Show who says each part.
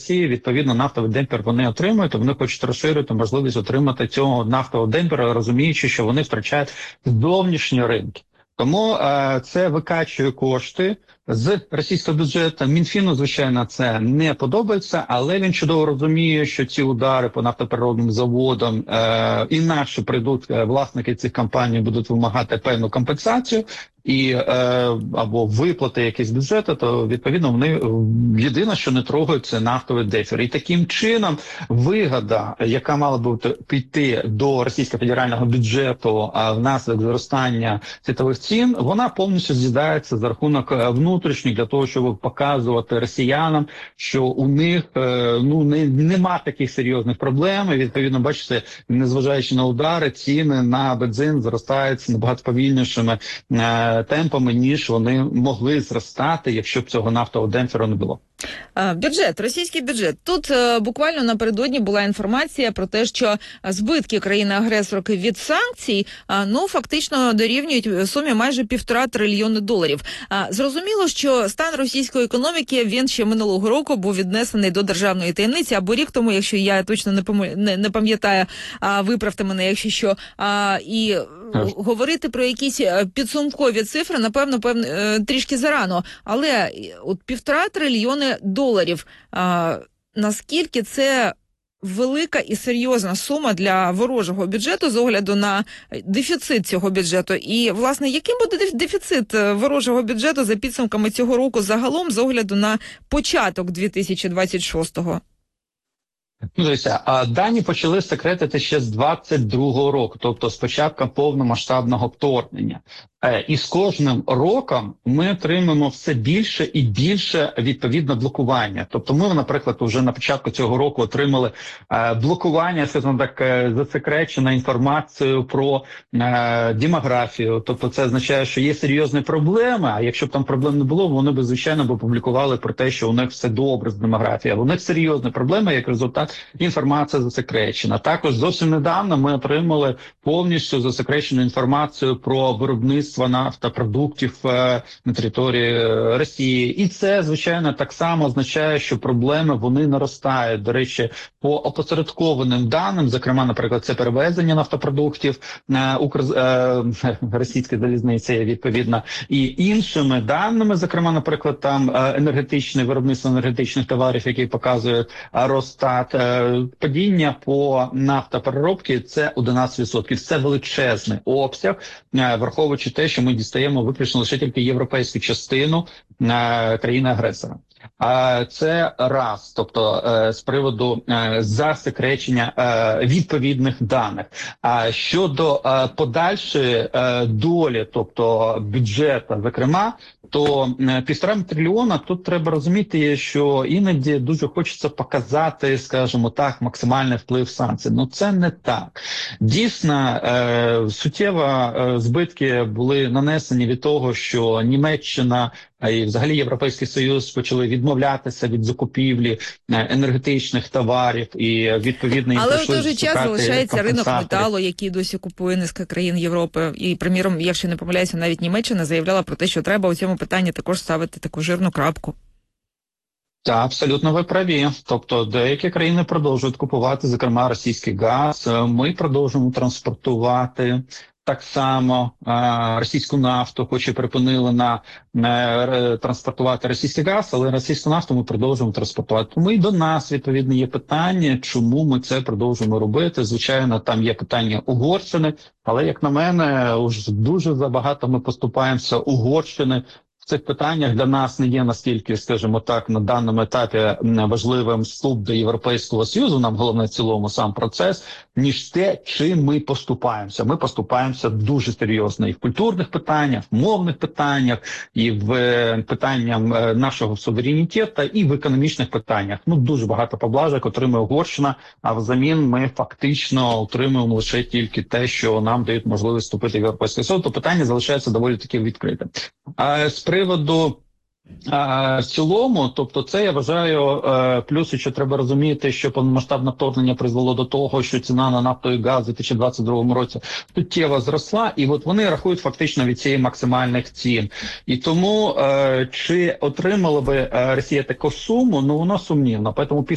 Speaker 1: Росії, відповідно, нафтовий демпфер вони отримують, вони хочуть розширити можливість отримати цього нафтового демпфера, розуміючи, що вони втрачають зовнішні ринки. Тому це викачує кошти з російського бюджету. Мінфіну, звичайно, це не подобається, але він чудово розуміє, що ці удари по нафтопереробним заводам інакше прийдуть власники цих компаній, будуть вимагати певну компенсацію і або виплати якісь бюджету, то відповідно вони єдине, що не трогають, це нафтовий демпфер. І таким чином вигода, яка мала б піти до російського федерального бюджету внаслідок зростання світових цін, вона повністю з'їдається за рахунок внутрішніх, для того, щоб показувати росіянам, що у них нема таких серйозних проблем. І відповідно, бачите, незважаючи на удари, ціни на бензин зростаються набагато повільнішими темпами, ніж вони могли зростати, якщо б цього нафтового демпферу не було.
Speaker 2: Бюджет, російський бюджет. Тут буквально напередодні була інформація про те, що збитки країни-агресорки від санкцій, фактично дорівнюють сумі майже $1,5 трильйони. Зрозуміло, що стан російської економіки, він ще минулого року був віднесений до державної таємниці, або рік тому, якщо я точно не пам'ятаю, виправте мене, якщо що. І говорити про якісь підсумкові цифри, напевно, трішки зарано. Але от $1,5 трильйони, наскільки це велика і серйозна сума для ворожого бюджету з огляду на дефіцит цього бюджету? І, власне, яким буде дефіцит ворожого бюджету за підсумками цього року загалом з огляду на початок 2026-го?
Speaker 1: Дивіться, дані почали секретити ще з 22-го року, тобто з початком повномасштабного вторгнення. І з кожним роком ми отримуємо все більше і більше відповідно блокування. Тобто ми, наприклад, вже на початку цього року отримали блокування, скажімо так, засекречену інформацію про демографію. Тобто це означає, що є серйозні проблеми, а якщо б там проблем не було, вони б, звичайно, опублікували про те, що у них все добре з демографією. У них серйозні проблеми, як результат, інформація засекречена. Також зовсім недавно ми отримали повністю засекречену інформацію про виробництво нафтопродуктів на території Росії. І це, звичайно, так само означає, що проблеми, вони наростають. До речі, по опосередкованим даним, зокрема, наприклад, це перевезення нафтопродуктів російської залізниці, відповідно, і іншими даними, зокрема, наприклад, там виробництво енергетичних товарів, які показує Росстат, падіння по нафтопереробці – це 11%. Це величезний обсяг, враховуючи те, що ми дістаємо виключно лише тільки європейську частину країни-агресора. Це раз, тобто з приводу засекречення відповідних даних. А щодо подальшої долі, тобто бюджету, зокрема, то $1,5 трильйона, тут треба розуміти, що іноді дуже хочеться показати, скажімо так, максимальний вплив санкцій. Ну це не так. Дійсно, суттєво збитки були нанесені від того, що Німеччина і взагалі Європейський Союз почали відмовлятися від закупівлі енергетичних товарів і відповідно їм прийшлося.
Speaker 2: Але в той же час залишається ринок металу, який досі купує низка країн Європи. І, приміром, якщо не помиляюся, навіть Німеччина заявляла про те, що треба у цьому питанні також ставити таку жирну крапку.
Speaker 1: Так, абсолютно ви праві. Тобто деякі країни продовжують купувати, зокрема, російський газ. Ми продовжуємо транспортувати так само російську нафту, хоч і припинили транспортувати російський газ, але російську нафту ми продовжуємо транспортувати. Тому і до нас, відповідно, є питання, чому ми це продовжуємо робити. Звичайно, там є питання Угорщини, але, як на мене, уже дуже забагато ми поступаємося Угорщини. В цих питаннях для нас не є настільки, скажімо так, на даному етапі важливим вступ до Європейського Союзу, нам головне в цілому сам процес, ніж те, чим ми поступаємося. Ми поступаємося дуже серйозно і в культурних питаннях, в мовних питаннях, і в питаннях нашого суверенітету, і в економічних питаннях. Дуже багато поблажок отримує Угорщина, а взамін ми фактично отримуємо лише тільки те, що нам дають можливість вступити в Європейський Союз. То питання залишається доволі таки відкритим. З приводу в цілому, тобто це, я вважаю, плюс, що треба розуміти, що повномасштабне вторгнення призвело до того, що ціна на нафту і газ у 2022 році суттєво зросла, і от вони рахують фактично від цієї максимальних цін. І тому, чи отримала би Росія таку суму, воно сумнівно. Тому